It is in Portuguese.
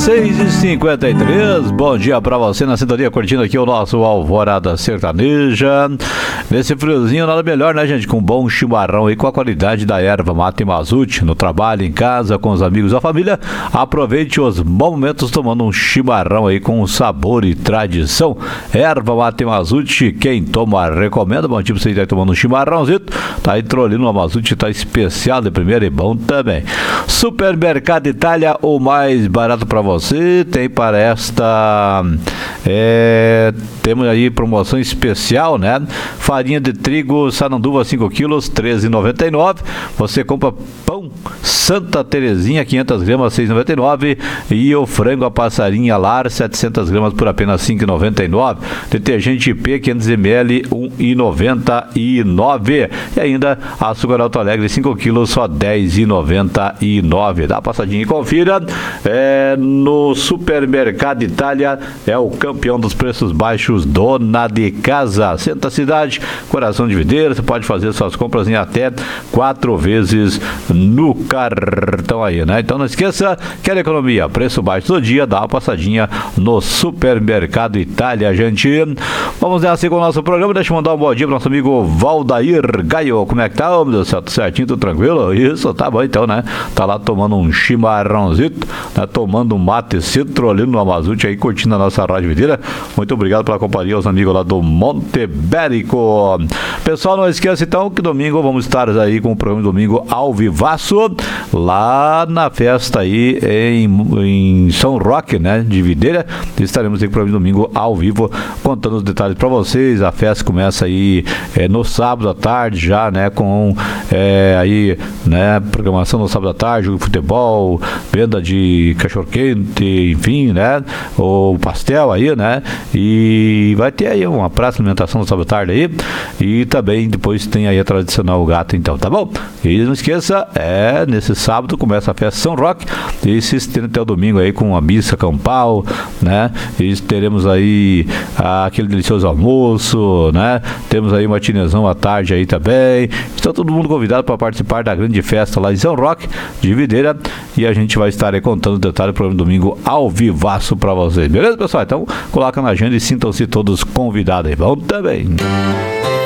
6h53, bom dia pra você na sintonia, curtindo aqui o nosso Alvorada Sertaneja. Nesse friozinho, nada melhor, né, gente? Com um bom chimarrão aí, com a qualidade da erva mate Mazute, no trabalho, em casa, com os amigos da família. Aproveite os bons momentos tomando um chimarrão aí com sabor e tradição. Erva mate Mazute, quem toma recomenda. Bom dia pra você estar tomando um chimarrãozinho. Tá aí trolando uma Mazute, tá especial de primeira e bom também. Supermercado Itália, o mais barato para você, tem para esta temos aí promoção especial, né? Farinha de trigo Sananduva 5 quilos, R$13,99. Você compra pão Santa Terezinha 500 gramas, R$6,99, e o frango a passarinha lar 700 gramas por apenas R$5,99. Detergente IP 500 ml, R$1,99. E ainda açúcar Alto Alegre 5 quilos, só R$10,99. Dá uma passadinha e confira. No Supermercado Itália, é o campeão dos preços baixos, dona de casa. Centro da cidade, coração de videira. Você pode fazer suas compras em até 4 vezes no cartão aí, né? Então não esqueça, quer economia, preço baixo do dia, dá uma passadinha no Supermercado Itália, gente. Vamos nessa com o nosso programa. Deixa eu mandar um bom dia pro nosso amigo Valdair Gaio. Como é que tá, meu Deus do céu? Tudo certinho, tudo tranquilo? Isso, tá bom então, né? Tá lá tomando um chimarrãozinho, né? Tomando um mate citrolino no Amazute aí, curtindo a nossa Rádio Videira. Muito obrigado pela companhia aos amigos lá do Monte Bérico. Pessoal, não esqueça então que domingo vamos estar aí com o programa Domingo ao Vivaço, lá na festa aí em São Roque, né, de Videira. Estaremos aí com o programa Domingo ao vivo, contando os detalhes para vocês. A festa começa aí no sábado à tarde já, né, com aí, né, programação no sábado à tarde, jogo de futebol, venda de cachorro-quente, enfim, né, o pastel aí, né, e vai ter aí uma praça de alimentação no sábado à tarde aí, e também depois tem aí a tradicional gato, então, tá bom? E não esqueça, nesse sábado começa a festa São Roque, e se estende até o domingo aí com a missa campal, né, e teremos aí aquele delicioso almoço, né, temos aí uma tinezão à tarde aí também. Está todo mundo convidado para participar da grande festa lá em São Roque de Videira, e a gente vai estar aí contando detalhes para o domingo ao vivaço para vocês, beleza, pessoal? Então coloca na agenda e sintam-se todos convidados aí, vamos também.